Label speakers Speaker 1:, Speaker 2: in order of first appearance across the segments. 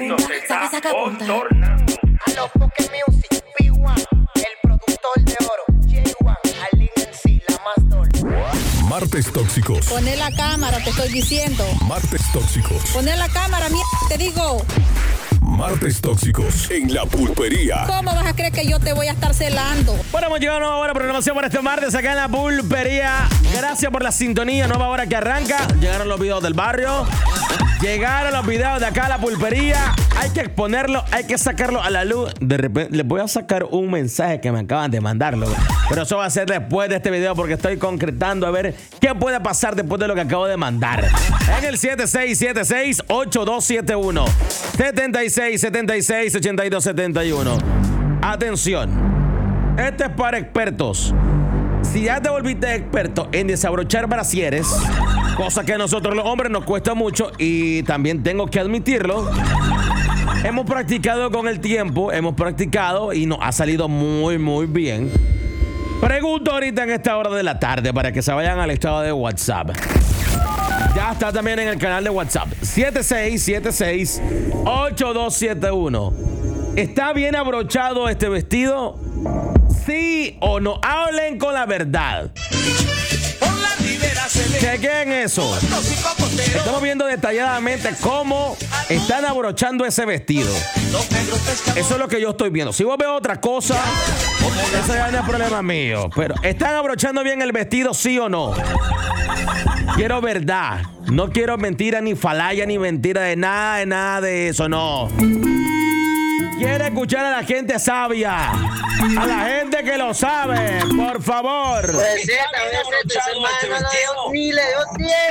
Speaker 1: Esto se está contornando.
Speaker 2: A los Poké Music, P1, el productor de oro, J1, Alin MC, la más dol.
Speaker 3: Martes tóxicos.
Speaker 4: Poné la cámara, te estoy diciendo.
Speaker 3: Martes tóxicos.
Speaker 4: Poné la cámara, te digo.
Speaker 3: Martes tóxicos en la pulpería.
Speaker 4: ¿Cómo vas a creer que yo te voy a estar celando?
Speaker 5: Bueno, hemos llegado a una nueva hora de programación para este martes acá en la pulpería. Gracias por la sintonía, nueva hora que arranca. Llegaron los videos del barrio. Llegaron los videos de acá a la pulpería. Hay que exponerlo, hay que sacarlo a la luz. De repente les voy a sacar un mensaje que me acaban de mandarlo. Pero eso va a ser después de este video porque estoy concretando a ver qué puede pasar después de lo que acabo de mandar. En el 7676-8271. 7676-8271. Atención. Este es para expertos. Si ya te volviste experto en desabrochar brasieres, cosa que a nosotros los hombres nos cuesta mucho y también tengo que admitirlo, hemos practicado con el tiempo, hemos practicado y nos ha salido muy, muy bien. Pregunto ahorita en esta hora de la tarde para que se vayan al estado de WhatsApp. Ya está también en el canal de WhatsApp. 7676-8271. ¿Está bien abrochado este vestido? ¿Sí o no? Hablen con la verdad. Chequen eso. Estamos viendo detalladamente cómo están abrochando ese vestido. Eso es lo que yo estoy viendo. Si vos ves otra cosa, eso ya no es problema mío. Pero ¿están abrochando bien el vestido, sí o no? Quiero verdad. No quiero mentira, ni falaya, ni mentira de nada de eso, no. Quiero escuchar a la gente sabia. A la gente que lo sabe, por favor.
Speaker 2: Pues sí, a veces ni le dio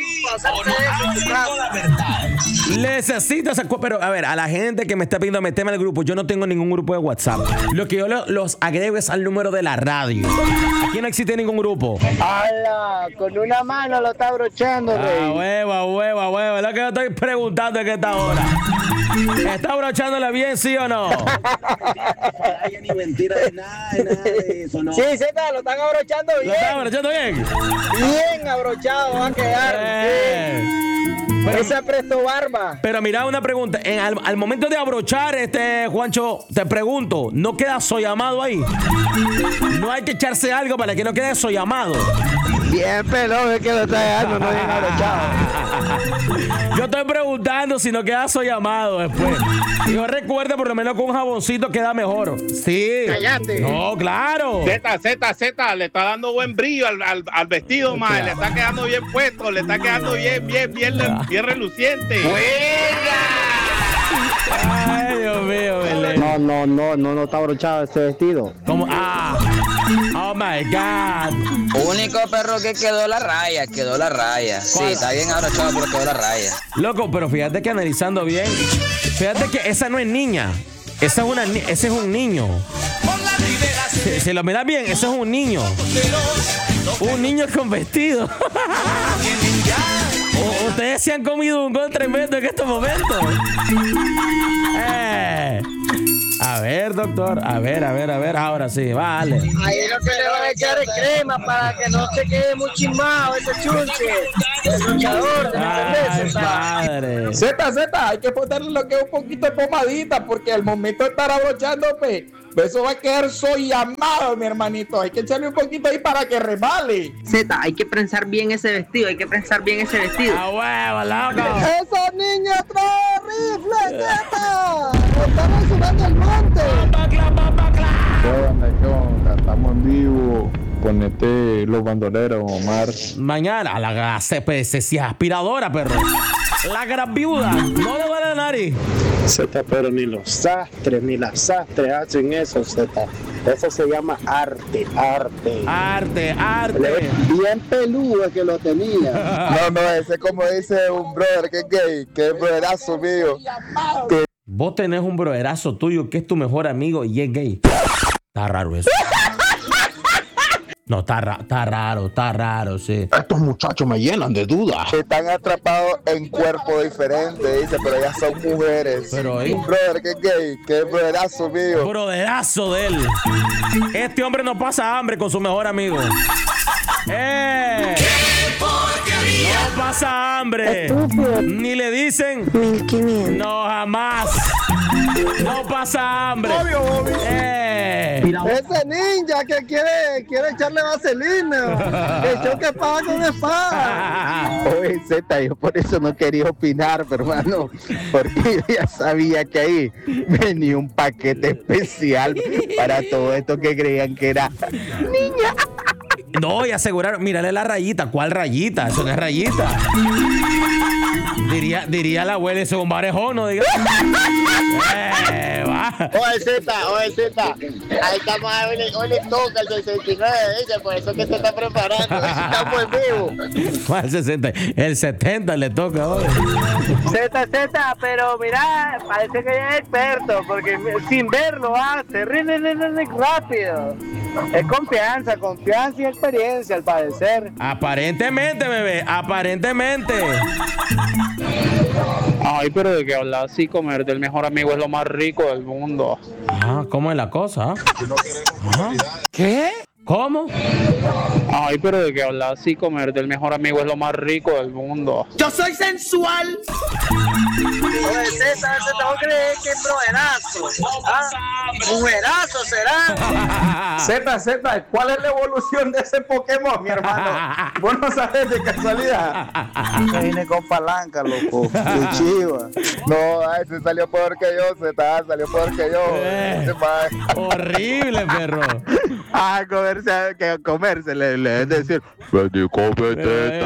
Speaker 2: tiempo.
Speaker 5: Necesito esa... Pero, a ver, a la gente que me está pidiendo meterme al grupo, yo no tengo ningún grupo de WhatsApp. Lo que yo los agrego es al número de la radio. Aquí no existe ningún grupo.
Speaker 2: ¡Hala! Con una mano lo está abrochando,
Speaker 5: güey. Huevo. Es lo que yo estoy preguntando en esta hora. ¿Está abrochándole bien, sí o no?
Speaker 6: Ni mentira de nada de eso, ¿no?
Speaker 2: Sí, Zeta, lo están abrochando bien.
Speaker 5: ¿Lo están abrochando bien?
Speaker 2: Bien abrochado va a quedar. Pero, esa presto barba.
Speaker 5: Pero mira una pregunta. Al momento de abrochar, Juancho, te pregunto, ¿no queda soyamado ahí? No hay que echarse algo para que no quede soyamado.
Speaker 2: Bien pelón, es que lo está dejando, no bien abrochado.
Speaker 5: Yo estoy preguntando si no queda soyamado después. Yo recuerdo por lo menos con un jaboncito queda mejor. Sí.
Speaker 2: Cállate.
Speaker 5: No, claro.
Speaker 7: Z, le está dando buen brillo al vestido, más. Le está quedando bien puesto, le está quedando bien reluciente.
Speaker 5: Ay, Dios mío, Belén.
Speaker 2: No está abrochado este vestido.
Speaker 5: ¿Cómo? Oh my God.
Speaker 8: Único perro que quedó la raya. Sí, está bien abrochado, pero quedó la raya.
Speaker 5: Loco, pero fíjate que analizando bien, fíjate que esa no es niña. Ese es un niño. Si lo miras bien, ese es un niño. Un niño con vestido. Ustedes se han comido un gol tremendo en estos momentos. A ver, doctor. A ver. Ahora sí, vale.
Speaker 2: Ahí lo que le van a echar es crema para que no se quede muy chismado ese chunche. El luchador de
Speaker 5: madre.
Speaker 9: Z, hay que ponerle lo que es un poquito de pomadita porque al momento de estar abrochando, eso va a quedar soyamado, mi hermanito. Hay que echarle un poquito ahí para que resbale.
Speaker 10: Z, hay que prensar bien ese vestido.
Speaker 5: ¡A huevo, loco!
Speaker 2: ¡Esos niños traen rifles, Z! ¡Estamos subiendo el monte!
Speaker 11: ¿Qué onda? Estamos en vivo. Ponete los bandoleros, Omar.
Speaker 5: Mañana, la CPC aspiradora, perro. La gran viuda. No le duele la nariz.
Speaker 11: Z, pero ni los sastres hacen eso, Z. Eso se llama arte.
Speaker 2: Bien peludo que lo tenía.
Speaker 11: No, ese como dice un brother que es gay, que es brotherazo mío.
Speaker 5: Vos tenés un brotherazo tuyo que es tu mejor amigo y es gay. Está raro eso. No, está raro, sí.
Speaker 6: Estos muchachos me llenan de dudas.
Speaker 11: Están atrapados en cuerpos diferentes, dice, pero ellas son mujeres.
Speaker 5: Pero ahí...
Speaker 11: Un brother que es gay, que es brotherazo mío.
Speaker 5: Brotherazo de él. Este hombre no pasa hambre con su mejor amigo.
Speaker 1: ¡Qué porquería!
Speaker 5: pasa hambre.
Speaker 1: Estúpido.
Speaker 5: Ni le dicen.
Speaker 1: 1500.
Speaker 5: No, jamás. No pasa hambre.
Speaker 11: Obvio.
Speaker 6: Ese ninja que quiere echarle vaselina. Que choque paga con espada.
Speaker 11: Oye, Z, yo por eso no quería opinar, pero, hermano, porque ya sabía que ahí venía un paquete especial para todo esto que creían que era niña.
Speaker 5: No, y aseguraron, mírale la rayita. ¿Cuál rayita? Eso no es rayita. Diría la abuela, eso es un barejón, ¿no? Diga. Va.
Speaker 6: Oye, Z. Ahí estamos, hoy le toca el 69, ¿viste? Por eso que se está preparando. Estamos en vivo.
Speaker 5: ¿Cuál 60? El 70 le toca hoy.
Speaker 6: Z, pero mira, parece que ya es experto, porque sin verlo hace, rápido. Es confianza y experiencia, al parecer.
Speaker 5: Aparentemente, bebé, aparentemente.
Speaker 12: Ay, pero de que hablar así, comer del mejor amigo es lo más rico del mundo.
Speaker 5: Ah, ¿cómo es la cosa? Ajá. ¿Qué? ¿Cómo?
Speaker 12: Ay, pero de que hablar así, comer del mejor amigo es lo más rico del mundo.
Speaker 6: ¡Yo soy sensual! Oye, Z, ¿vos crees que es brojerazo? ¿Mujerazo será? Z, ¿cuál es la evolución de ese Pokémon, mi hermano? Vos no sabés de casualidad.
Speaker 11: Vine con palanca, loco. De chiva. No, ese salió peor que yo, Z, salió peor que yo.
Speaker 5: Horrible, perro.
Speaker 11: Comerse, le es decir, vení, cómete.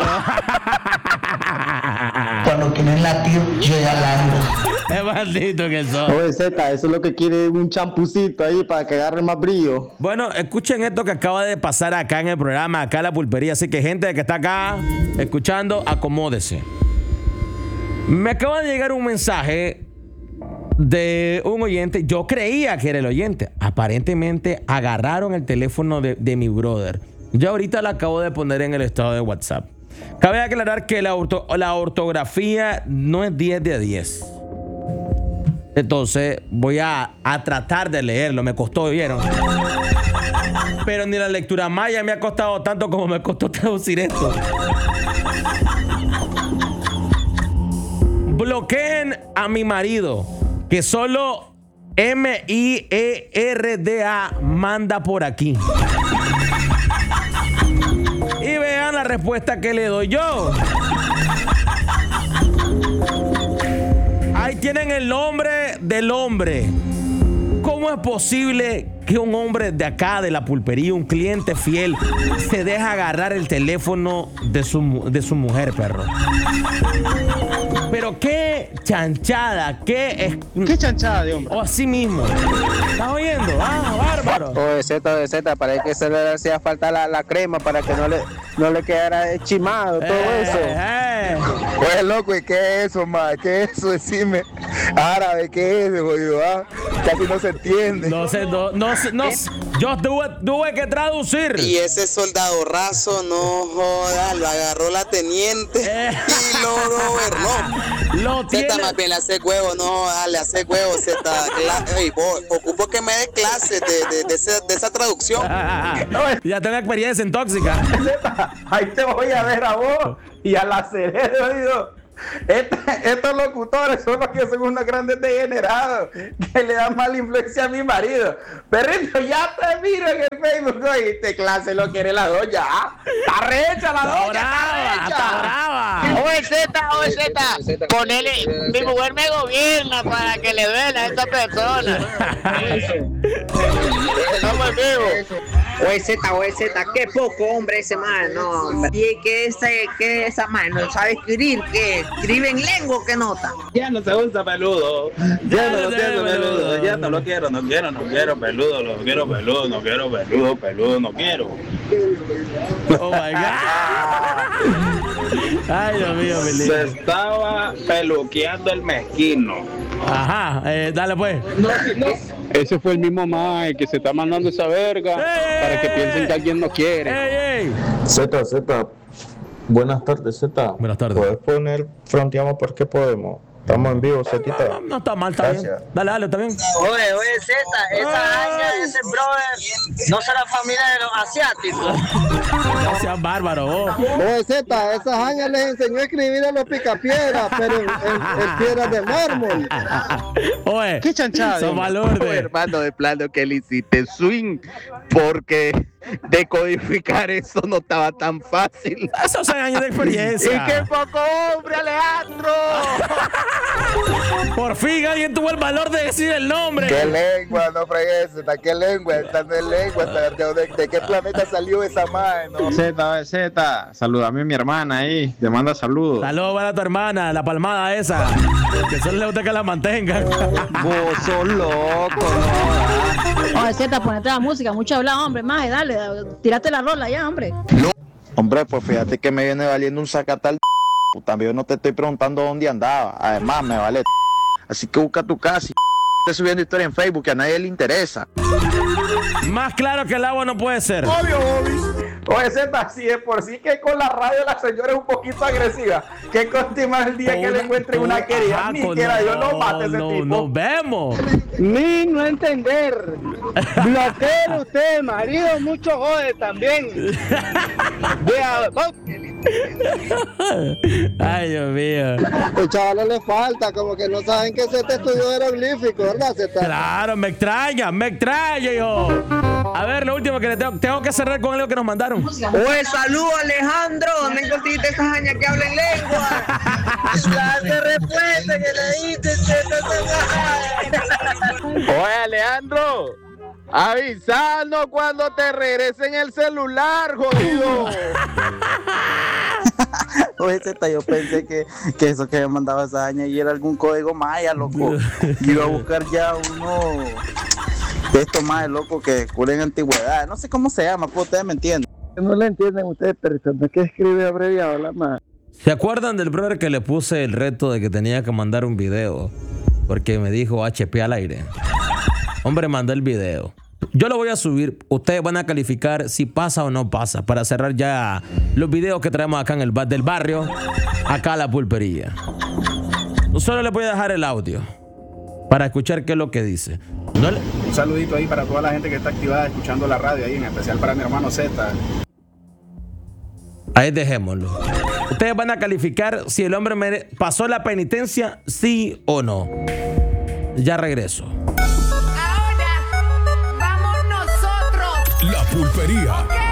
Speaker 6: Cuando quieren latir, yo ya largo.
Speaker 5: Es maldito que son.
Speaker 11: Oye, Z, eso es lo que quiere un champucito ahí para que agarre más brillo.
Speaker 5: Bueno, escuchen esto que acaba de pasar acá en el programa, acá en la pulpería. Así que gente que está acá escuchando, acomódese. Me acaba de llegar un mensaje de un oyente. Yo creía que era el oyente. Aparentemente agarraron el teléfono de mi brother. Yo ahorita lo acabo de poner en el estado de WhatsApp. Cabe aclarar que la ortografía no es 10 de 10. Entonces voy a tratar de leerlo. Me costó, ¿vieron? Pero ni la lectura maya me ha costado tanto como me costó traducir esto. Bloqueen a mi marido, que solo MIERDA manda por aquí. Y vean la respuesta que le doy yo. Ahí tienen el nombre del hombre. ¿Cómo es posible que un hombre de acá, de la pulpería, un cliente fiel, se deja agarrar el teléfono de su mujer, perro? Pero qué chanchada, qué
Speaker 12: chanchada de hombre.
Speaker 5: O así mismo. ¿Estás oyendo? Ah, bárbaro.
Speaker 11: Oye, Z, parece que se le hacía falta la crema para que no le quedara chimado todo eso. Oye, loco, ¿y qué es eso, ma? ¿Qué es eso? Decime. Árabe, ¿qué es eso, jodido? Casi no se entiende.
Speaker 5: No sé. Yo tuve que traducir.
Speaker 13: Y ese soldado raso, no joda, lo agarró la teniente y lo gobernó. Z, más bien le hace huevo, no, dale, hace huevo, Z. Ocupo que me dé clases de esa traducción.
Speaker 5: Ya tengo experiencia en tóxica.
Speaker 9: Z, ahí te voy a ver a vos y a la cerebro, oído. Estos locutores son los que son unos grandes degenerados que le dan mala influencia a mi marido. Perrito, ya te miro en el Facebook. Oye, te clase lo quiere la doña. Está recha la doña. Está brava.
Speaker 6: Oye, Z, ponele, mi mujer me gobierna para que le duela a esta persona. Estamos en vivo.
Speaker 10: Oye, Z, qué poco hombre ese man, no. Y que esa man no sabe escribir, que escribe en lengua, ¿qué nota?
Speaker 6: Ya no se usa peludo. Ya no lo quiero peludo. Ya no lo quiero, no quiero peludo, no quiero peludo, no quiero.
Speaker 5: Oh my God. Ay, Dios mío, mi lindo.
Speaker 6: Se estaba peluqueando el mezquino.
Speaker 5: Ajá, dale pues.
Speaker 12: Ese fue el mismo Mike que se está mandando esa verga para que piensen que alguien no quiere.
Speaker 11: Z, buenas tardes, Z.
Speaker 5: Buenas tardes.
Speaker 11: ¿Puedes poner Fronteamos porque podemos? Estamos en vivo, Zetita.
Speaker 5: No está mal, está bien. Dale, está bien.
Speaker 6: Oye, Zeta, esa haña de ese brother no será familia de los asiáticos.
Speaker 5: No seas bárbaro, vos.
Speaker 11: Oye, Zeta, esas hañas les enseñó a escribir a los picapiedras, pero en piedras de mármol.
Speaker 5: Oye,
Speaker 12: qué chanchada.
Speaker 5: Son valores.
Speaker 12: Hermano, de plano que le hiciste swing, porque decodificar eso no estaba tan fácil.
Speaker 5: Esos 6 años de experiencia.
Speaker 12: ¡Y qué poco hombre, Alejandro!
Speaker 5: Por fin alguien tuvo el valor de decir el nombre.
Speaker 11: ¡Qué lengua! No fregues, ¿qué lengua? Esta no es lengua. ¿De qué planeta salió esa madre? No.
Speaker 14: Zeta, saludame a mi hermana ahí. Te manda saludos.
Speaker 5: Saludos para tu hermana, la palmada esa. Que solo le gusta que la mantengan.
Speaker 14: Vos sos loco,
Speaker 4: ¿no? Oye, Zeta, ponete la música. Mucho hablar, hombre. Más, dale. Tírate la rola ya, hombre.
Speaker 11: Hombre, pues fíjate que me viene valiendo un sacatal. También no te estoy preguntando dónde andaba. Además, me vale. Así que busca tu casa. Estoy subiendo historia en Facebook que a nadie le interesa.
Speaker 5: Más claro que el agua no puede ser.
Speaker 9: Obvio. Oye, Zeta, si de por sí que con la radio la señora es un poquito agresiva, que contima el día que le encuentre una querida. Ni quiera yo lo mate ese tipo.
Speaker 5: Nos vemos.
Speaker 6: Ni no entender. Bloqueo usted, marido, mucho jode también.
Speaker 5: Ay, Dios mío.
Speaker 11: Los chavales les falta, como que no saben que Zeta estudió jeroglífico, ¿verdad, Zeta?
Speaker 5: Claro, me extraña, hijo. A ver, lo último que le tengo que cerrar con algo que nos mandaron.
Speaker 6: Oye, saludo, Alejandro. ¿Dónde conseguiste esas hañas que hablan lengua? La de respuesta que le diste.
Speaker 12: Oye, Alejandro, avisando cuando te regresen el celular, jodido.
Speaker 15: Oye, Zeta, yo pensé que eso que me mandaba esa haña y era algún código maya, loco. Iba a buscar ya uno de estos más locos que descubren antigüedad. No sé cómo se llama, pues ustedes me entienden.
Speaker 11: No le entienden ustedes, pero es que escribe abreviado la más.
Speaker 5: ¿Se acuerdan del brother que le puse el reto de que tenía que mandar un video? Porque me dijo HP al aire. Hombre, mandó el video. Yo lo voy a subir. Ustedes van a calificar si pasa o no pasa. Para cerrar ya los videos que traemos acá en el bar del barrio. Acá a la pulpería. Solo les voy a dejar el audio para escuchar qué es lo que dice.
Speaker 14: Un saludito ahí para toda la gente que está activada escuchando la radio ahí, en especial para mi hermano Zeta.
Speaker 5: Ahí dejémoslo. Ustedes van a calificar si el hombre pasó la penitencia, sí o no. Ya regreso.
Speaker 1: Ahora vamos nosotros.
Speaker 3: La pulpería.